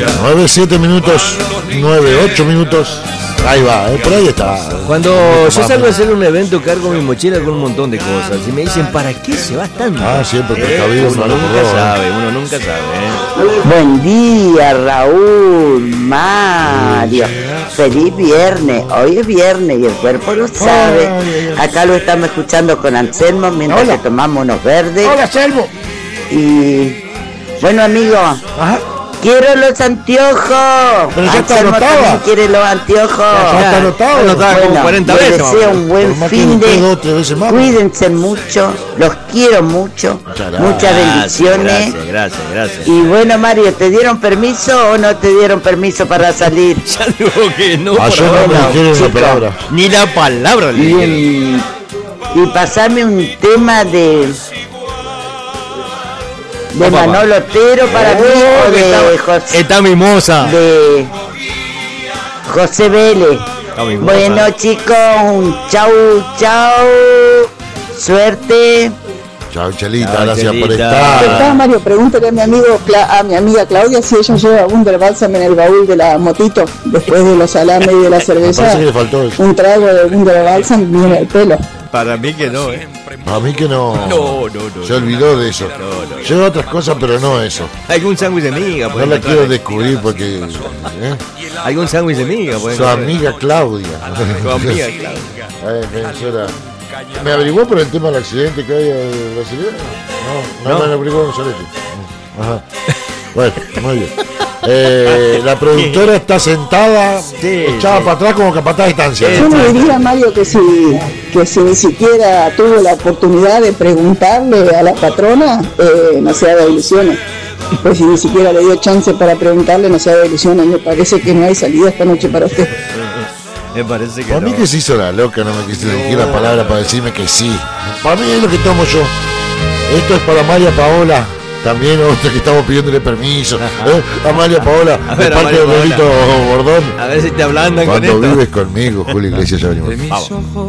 9, 7 minutos, 9, 8 minutos. Ahí va, por ahí está. Cuando yo salgo a hacer un evento, cargo mi mochila con un montón de cosas. Y me dicen, ¿para qué se va tanto? Siempre precavido. Uno nunca sabe. Buen día, Raúl, Mario. Feliz viernes. Hoy es viernes y el cuerpo lo sabe. Acá lo estamos escuchando con Anselmo mientras que tomamos unos verdes. Hola, Anselmo. Y bueno, amigo. Ajá. Quiero los anteojos. Pero ya está Anselmo anotado. también quiere los anteojos. Ya está anotado. Como 40 les veces. deseo un buen fin de. Cuídense mucho. Los quiero mucho. Muchas bendiciones. Gracias. Y bueno, Mario, ¿te dieron permiso o no te dieron permiso para salir? Ya digo que no. Ayer no me dijeron la palabra. Ni la palabra le dijeron. Y pasarme un tema de Manolo Otero para mí o de José. Está mimosa. De José Vélez. Bueno, chicos, un chau. Suerte. Chao, Chelita, gracias Chelita. por estar. Mario, pregúntale a mi amiga Claudia si ella lleva Wunder Balsam en el baúl de la motito después de los salames y de la cerveza. Me parece que le faltó eso. Un trago de Wunder Balsam viene el pelo. Para mí que no, A mí que no. No. Se olvidó de eso. Lleva otras cosas, pero no eso. Algún sándwich de miga. No la quiero descubrir porque. Algún sándwich de miga. Su amiga Claudia. Tu amiga Claudia. Defensora. ¿Me averiguó por el tema del accidente que hay en brasileño? No me lo averiguó en Solete. Ajá. Bueno, muy bien. La productora está sentada, echada para atrás como capataz de estancia. Yo le diría a Mario que si ni siquiera tuvo la oportunidad de preguntarle a la patrona, no se haga ilusiones. Pues si ni siquiera le dio chance para preguntarle, no se haga ilusiones. Me parece que no hay salida esta noche para usted. Me parece que para mí que se hizo la loca, no me quise elegir la palabra para decirme que sí. Para mí es lo que tomo yo. Esto es para María Paola. También otra que estamos pidiéndole permiso. A María Paola, de parte de Lolito Bordón. A ver si te ablandan con esto. Cuando vives conmigo, Julio Iglesias, ya venimos. Vamos.